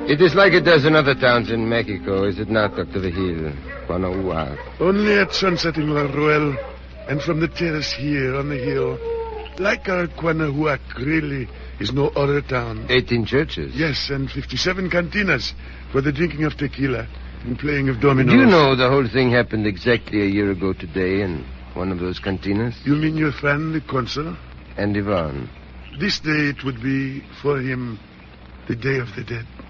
It is like it does in other towns in Mexico, is it not, Dr. Vigil? Guanajuato. Only at sunset in La Ruel, and from the terrace here on the hill. Like our Guanajuato, really, is no other town. 18 churches? Yes, and 57 cantinas for the drinking of tequila and playing of dominoes. Do you know the whole thing happened exactly a year ago today in one of those cantinas? You mean your friend, the consul? And Ivan. This day it would be, for him, the Day of the Dead.